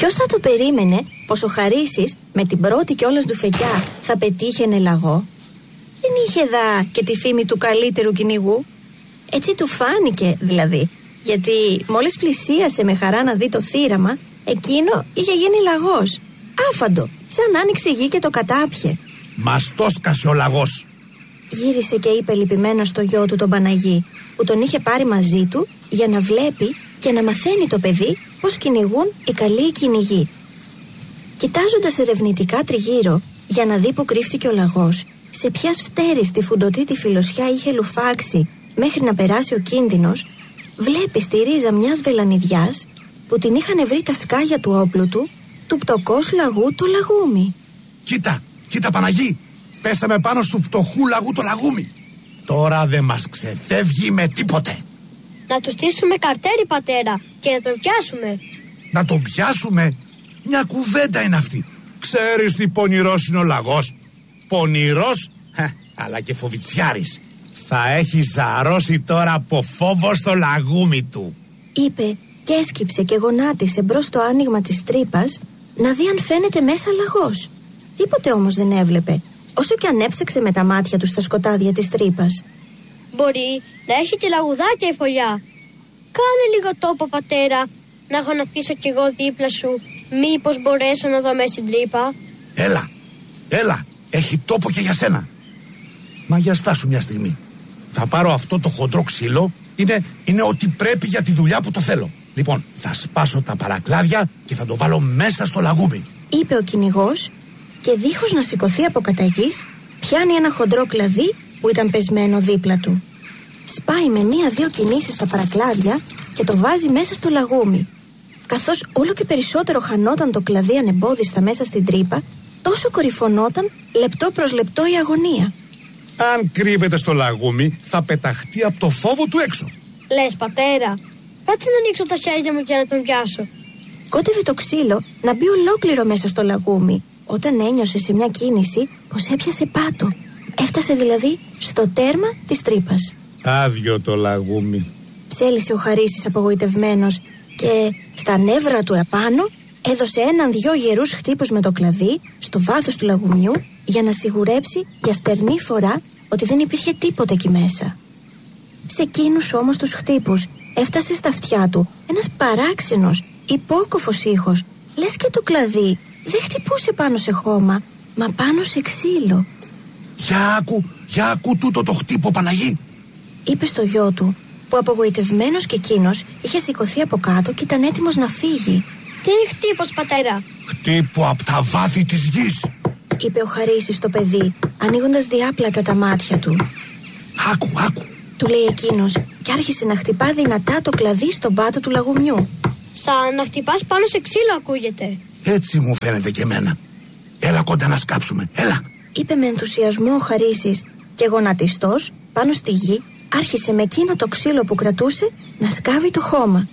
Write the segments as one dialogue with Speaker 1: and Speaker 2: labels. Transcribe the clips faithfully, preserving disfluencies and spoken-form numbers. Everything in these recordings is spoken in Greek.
Speaker 1: Ποιος θα το περίμενε πως ο Χαρίσης με την πρώτη κιόλας του φεκιά θα πετύχαινε λαγό? Δεν είχε δα και τη φήμη του καλύτερου κυνηγού. Έτσι του φάνηκε δηλαδή, γιατί μόλις πλησίασε με χαρά να δει το θύραμα, εκείνο είχε γίνει λαγός. Άφαντο, σαν άνοιξε η γη και το κατάπιε.
Speaker 2: Μας το σκάσε ο λαγός.
Speaker 1: Γύρισε και είπε λυπημένο στο γιο του τον Παναγί, που τον είχε πάρει μαζί του για να βλέπει και να μαθαίνει το παιδί πως κυνηγούν οι καλοί κυνηγοί. Κοιτάζοντας ερευνητικά τριγύρω για να δει που κρύφτηκε ο λαγός, σε ποιας φτέρης τη φουντωτή τη φιλοσιά είχε λουφάξει μέχρι να περάσει ο κίνδυνος, βλέπει στη ρίζα μιας βελανιδιάς που την είχαν βρει τα σκάγια του όπλου του, του πτωκός λαγού το λαγούμι.
Speaker 2: Κοίτα, κοίτα Παναγί, πέσαμε πάνω στο πτωχού λαγού το λαγούμι. Τώρα δεν μας ξεφεύγει με τίποτε.
Speaker 3: Να του στήσουμε καρτέρι, πατέρα, και να τον πιάσουμε.
Speaker 2: Να τον πιάσουμε? Μια κουβέντα είναι αυτή. Ξέρεις τι πονηρός είναι ο λαγός? Πονηρός, αλλά και φοβιτσιάρης. Θα έχει ζαρώσει τώρα από φόβο στο λαγούμι του,
Speaker 1: είπε και έσκυψε και γονάτισε μπρος στο άνοιγμα της τρύπας να δει αν φαίνεται μέσα λαγός. Τίποτε όμως δεν έβλεπε, όσο και αν έψαξε με τα μάτια του στα σκοτάδια της τρύπας.
Speaker 3: Μπορεί να έχει και λαγουδάκια η φωλιά. Κάνε λίγο τόπο, πατέρα, να γονατίσω κι εγώ δίπλα σου. Μήπως μπορέσω να δω μέσα στην τρύπα?
Speaker 2: Έλα, έλα, έχει τόπο και για σένα. Μα για στάσου μια στιγμή. Θα πάρω αυτό το χοντρό ξύλο. Είναι, είναι ό,τι πρέπει για τη δουλειά που το θέλω. Λοιπόν, θα σπάσω τα παρακλάδια και θα το βάλω μέσα στο λαγούμι,
Speaker 1: είπε ο κυνηγός, και δίχως να σηκωθεί από καταγής, πιάνει ένα χοντρό κλαδί που ήταν πεσμένο δίπλα του. Σπάει με μία-δύο κινήσεις τα παρακλάδια και το βάζει μέσα στο λαγούμι. Καθώς όλο και περισσότερο χανόταν το κλαδί ανεμπόδιστα μέσα στην τρύπα, τόσο κορυφωνόταν λεπτό προς λεπτό η αγωνία.
Speaker 2: Αν κρύβεται στο λαγούμι, θα πεταχτεί από το φόβο του έξω.
Speaker 3: Λες, πατέρα? Κάτσε να ανοίξω τα χέρια μου και να τον πιάσω.
Speaker 1: Κότευε το ξύλο να μπει ολόκληρο μέσα στο λαγούμι, όταν ένιωσε σε μια κίνηση πως έπιασε πάτο. Έφτασε δηλαδή στο τέρμα της τρύπας.
Speaker 2: Άδειο το λαγούμι,
Speaker 1: ψέλισε ο Χαρίσης απογοητευμένος, και στα νεύρα του επάνω έδωσε έναν-δυο γερούς χτύπους με το κλαδί στο βάθος του λαγουμιού για να σιγουρέψει για στερνή φορά ότι δεν υπήρχε τίποτε εκεί μέσα. Σε εκείνους όμως τους χτύπους έφτασε στα αυτιά του ένας παράξενος, υπόκοφος ήχος, λες και το κλαδί δεν χτυπούσε πάνω σε χώμα, μα πάνω σε ξύλο.
Speaker 2: Για άκου, για άκου τούτο το χτύπο, Παναγί,
Speaker 1: είπε στο γιο του, που απογοητευμένος και εκείνος είχε σηκωθεί από κάτω και ήταν έτοιμος να φύγει.
Speaker 3: Τι χτύπος, πατέρα?
Speaker 2: Χτύπω από τα βάθη της γης,
Speaker 1: είπε ο Χαρίσης στο παιδί, ανοίγοντας διάπλατα τα μάτια του.
Speaker 2: Άκου, άκου,
Speaker 1: του λέει εκείνος, και άρχισε να χτυπά δυνατά το κλαδί στον πάτο του λαγουμιού.
Speaker 3: Σαν να χτυπάς πάνω σε ξύλο ακούγεται.
Speaker 2: Έτσι μου φαίνεται και εμένα. Έλα κοντά να σκάψουμε, έλα,
Speaker 1: είπε με ενθουσιασμό ο Χαρίσης, και γονατιστός πάνω στη γη άρχισε με εκείνο το ξύλο που κρατούσε να σκάβει το χώμα.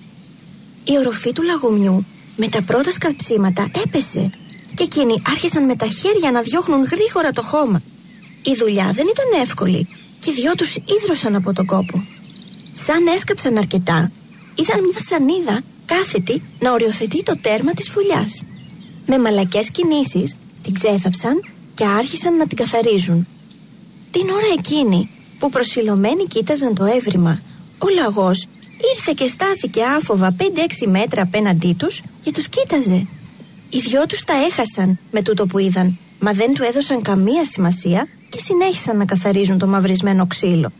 Speaker 1: Η οροφή του λαγουμιού με τα πρώτα σκαψίματα έπεσε, και εκείνοι άρχισαν με τα χέρια να διώχνουν γρήγορα το χώμα. Η δουλειά δεν ήταν εύκολη και οι δυο τους ίδρωσαν από τον κόπο. Σαν έσκαψαν αρκετά, είδαν μια σανίδα κάθετη να οριοθετεί το τέρμα της φωλιάς. Με μαλακές κινήσεις την ξέθαψαν και άρχισαν να την καθαρίζουν. Την ώρα εκείνη που προσιλωμένοι κοίταζαν το έβριμα, ο λαγός ήρθε και στάθηκε άφοβα πέντε έξι μέτρα απέναντί τους και τους κοίταζε. Οι δυο τους τα έχασαν με τούτο που είδαν, μα δεν του έδωσαν καμία σημασία και συνέχισαν να καθαρίζουν το μαυρισμένο ξύλο.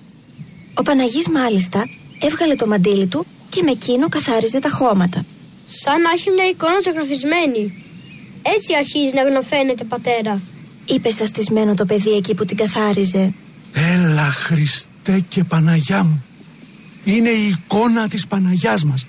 Speaker 1: Ο Παναγής μάλιστα έβγαλε το μαντίλι του και με εκείνο καθάριζε τα χώματα.
Speaker 3: Σαν να έχει μια εικόνα ζωγραφισμένη. Έτσι αρχίζει να γνωφαίνεται, πατέρα,
Speaker 1: είπε σαστισμένο το παιδί εκεί που την καθάριζε.
Speaker 2: Έλα Χριστέ και Παναγιά μου, είναι η εικόνα της Παναγιάς μας,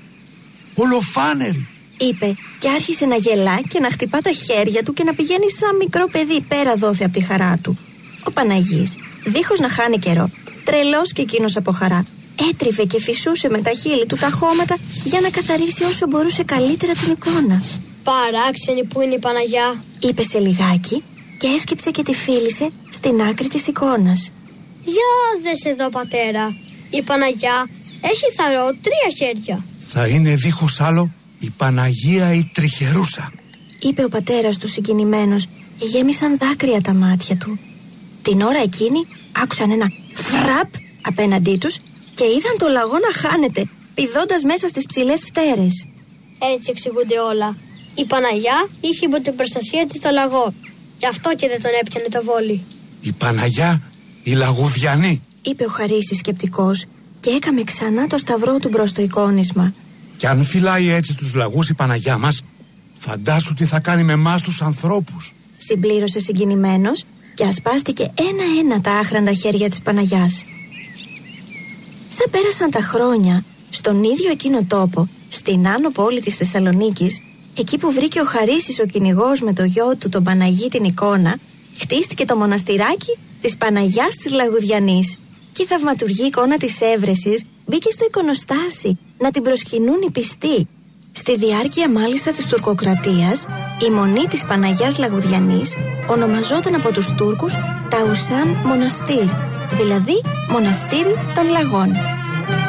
Speaker 2: ολοφάνερη,
Speaker 1: είπε και άρχισε να γελά και να χτυπά τα χέρια του και να πηγαίνει σαν μικρό παιδί πέρα δόθε από τη χαρά του. Ο Παναγής, δίχως να χάνει καιρό, τρελός και εκείνος από χαρά, έτριβε και φυσούσε με τα χείλη του τα χώματα για να καθαρίσει όσο μπορούσε καλύτερα την εικόνα.
Speaker 3: Παράξενη που είναι η Παναγιά,
Speaker 1: είπε σε λιγάκι και έσκυψε και τη φίλησε στην άκρη της εικόνας.
Speaker 3: Για δες εδώ, πατέρα, η Παναγιά έχει θαρώ τρία χέρια.
Speaker 2: Θα είναι δίχως άλλο Η Παναγία η Τριχερούσα,
Speaker 1: είπε ο πατέρας του συγκινημένος και γέμισαν δάκρυα τα μάτια του. Την ώρα εκείνη άκουσαν ένα φραπ απέναντί τους και είδαν το λαγό να χάνεται, πηδώντας μέσα στις ψηλές φτέρες.
Speaker 3: Έτσι εξηγούνται όλα. Η Παναγιά είχε υπό την προστασία της το λαγό. Γι' αυτό και δεν τον έπιανε το βόλι.
Speaker 2: Η Παναγιά η Λαγουδιανή,
Speaker 1: είπε ο Χαρίσης σκεπτικός και έκαμε ξανά το σταυρό του μπρος στο εικόνισμα.
Speaker 2: Κι αν φυλάει έτσι τους λαγούς η Παναγιά μας, φαντάσου τι θα κάνει με εμάς τους ανθρώπους,
Speaker 1: συμπλήρωσε συγκινημένος και ασπάστηκε ένα-ένα τα άχραντα χέρια της Παναγιάς. Σαν πέρασαν τα χρόνια, στον ίδιο εκείνο τόπο, στην άνω πόλη της Θεσσαλονίκης, εκεί που βρήκε ο Χαρίσης ο κυνηγός με το γιο του τον Παναγί την εικόνα, χτίστηκε το μοναστηράκι της Παναγιάς της Λαγουδιανής και η θαυματουργή εικόνα της Έβρεσης μπήκε στο εικονοστάσι να την προσκυνούν οι πιστοί. Στη διάρκεια μάλιστα της τουρκοκρατίας, η μονή της Παναγιάς Λαγουδιανής ονομαζόταν από τους Τούρκους Ταουσάν Μοναστήρ, δηλαδή Μοναστήρι των Λαγών.